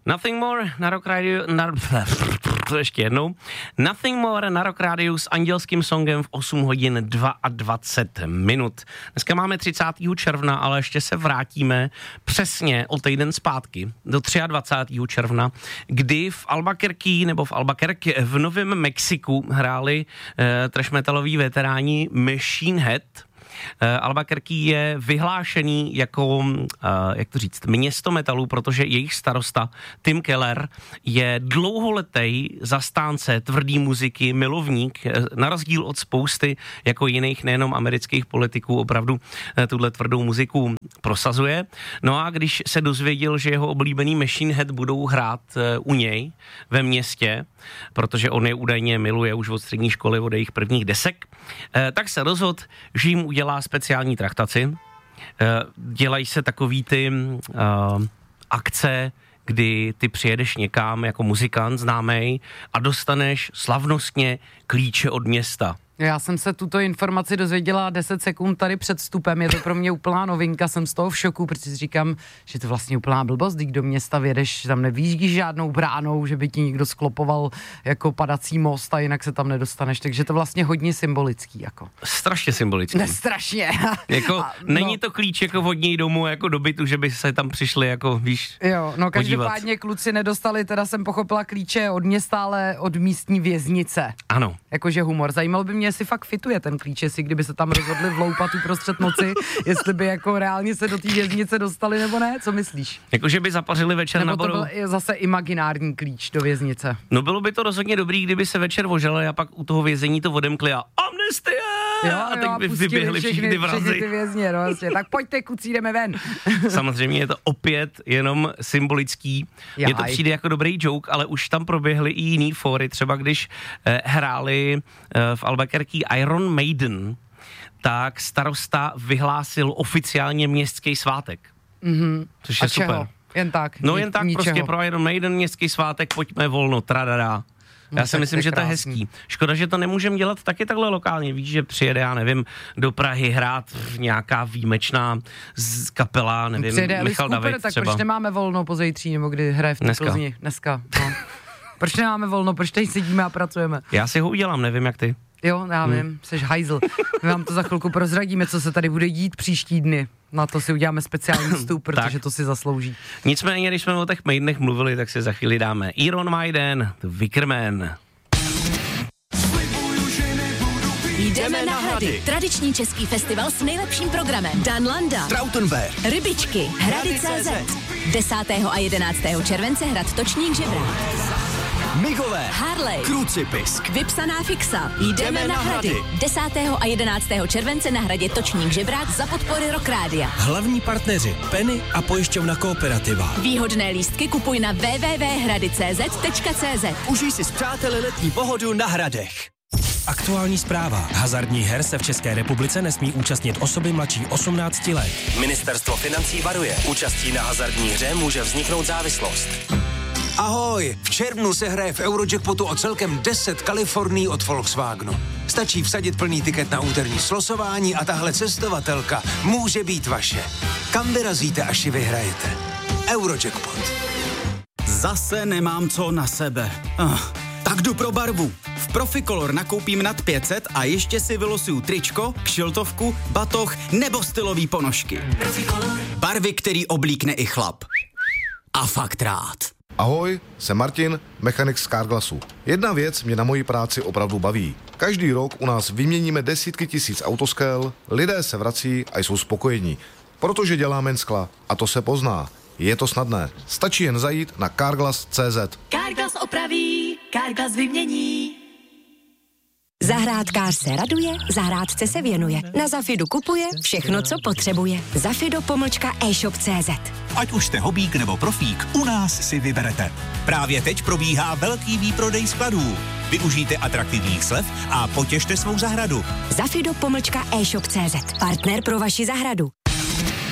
Nothing More na Rock Radio, ještě jednou. Nothing More na Rock Radio s Andělským songem v 8 hodin 22 minut. Dneska máme 30. června, ale ještě se vrátíme přesně o týden zpátky, do 23. června, kdy v Albuquerque v Novém Mexiku hráli trash metaloví veteráni Machine Head. Albuquerque je vyhlášený jako, město metalu, protože jejich starosta Tim Keller je dlouholetý zastánce tvrdý muziky, milovník, na rozdíl od spousty jako jiných nejenom amerických politiků opravdu tuhle tvrdou muziku prosazuje. No a když se dozvěděl, že jeho oblíbený Machine Head budou hrát u něj ve městě, protože on je údajně miluje už od střední školy, od jejich prvních desek, tak se rozhodl, že jim udělá speciální traktaci. Dělají se takový ty akce, kdy ty přijedeš někam jako muzikant známej a dostaneš slavnostně klíče od města. Já jsem se tuto informaci dozvěděla 10 sekund tady před vstupem, je to pro mě úplná novinka, jsem z toho v šoku, protože si říkám, že to vlastně úplná blbost, když do města vědeš, tam nevíš žádnou bránou, že by ti někdo sklopoval jako padací most a jinak se tam nedostaneš, takže to vlastně hodně symbolický jako. Strašně symbolický. Ne, strašně. Jako není to klíč jako od něj domů, jako do bytu, že by se tam přišli jako, víš, jo, no každopádně podívat. Kluci nedostali, teda jsem pochopila klíče od města, ale od místní věznice. Ano. Jakože humor. Zajímalo by mě, jestli fakt fituje ten klíč, jestli kdyby se tam rozhodli vloupat uprostřed noci, jestli by jako reálně se do té věznice dostali nebo ne, co myslíš? Jakože by zapařili večer nebo na boru. Nebo to byl zase imaginární klíč do věznice. No bylo by to rozhodně dobrý, kdyby se večer ožrali a pak u toho vězení to odemkli a amnestie! A teď by vyběhli všichni ty vrazy. Ty vězně, no vlastně. Tak pojďte, kucí, jdeme ven. Samozřejmě je to opět jenom symbolický. Mně to přijde jako dobrý joke, ale už tam proběhly i jiný fóry, třeba když hráli v Albuquerque Iron Maiden, tak starosta vyhlásil oficiálně městský svátek. Což je super. Čeho? Jen tak? No jen tak, prostě pro Iron Maiden městský svátek, pojďme volno, tradada. Já si myslím, že to je hezký. Škoda, že to nemůžeme dělat taky takhle lokálně. Víš, že přijede, já nevím, do Prahy hrát nějaká výjimečná kapela, nevím, přijede Michal Alice Cooper, David tak třeba. proč nemáme volno pozítří, nebo kdy hraje v Plzni? Dneska. No. Proč nemáme volno, proč tady sedíme a pracujeme? Já si ho udělám, nevím jak ty. Jo, já vím, seš hajzl. My vám to za chvilku prozradíme, co se tady bude dít příští dny. Na to si uděláme speciální vstup, protože to si zaslouží. Nicméně, když jsme o těch Maidenech mluvili, tak si za chvíli dáme Iron Maiden, The Wickerman. Jdeme na Hrady. Tradiční český festival s nejlepším programem. Dan Landa, Trautenberg, Rybičky, Hrady.cz. 10. a 11. července hrad Točník Žebrák. Migové, Harley, Krucipisk, Vypsaná fixa. Jdeme na Hrady. 10. a 11. července na hradě Točník Žebrák za podpory Rock Rádia. hlavní partneři Penny a pojišťovna Kooperativa. Výhodné lístky kupuj na www.hrady.cz. Užij si s přáteli letní pohodu na Hradech. Aktuální zpráva. Hazardních her se v České republice nesmí účastnit osoby mladší 18 let. Ministerstvo financí varuje. Účastí na hazardní hře může vzniknout závislost. Ahoj, v červnu se hraje v Eurojackpotu o celkem 10 Kalifornií od Volkswagenu. Stačí vsadit plný tiket na úterní slosování a tahle cestovatelka může být vaše. Kam vyrazíte, až ji vyhrajete? Eurojackpot. Zase nemám co na sebe. Tak jdu pro barvu. V Proficolor nakoupím nad 500 a ještě si vylosuju tričko, kšiltovku, batoh nebo stylový ponožky. Barvy, který oblíkne i chlap. A fakt rád. Ahoj, jsem Martin, mechanik z Carglassu. Jedna věc mě na mojí práci opravdu baví. Každý rok u nás vyměníme desítky tisíc autoskel, lidé se vrací a jsou spokojení. Protože děláme jen skla a to se pozná. Je to snadné. Stačí jen zajít na Carglass.cz. Carglass opraví, Carglass vymění. Zahrádkář se raduje, zahrádce se věnuje. Na Zafidu kupuje všechno, co potřebuje. Zafido-e-shop.cz. Ať už jste hobík nebo profík, u nás si vyberete. Právě teď probíhá velký výprodej skladů. Využijte atraktivních slev a potěšte svou zahradu. Zafido-e-shop.cz. Partner pro vaši zahradu.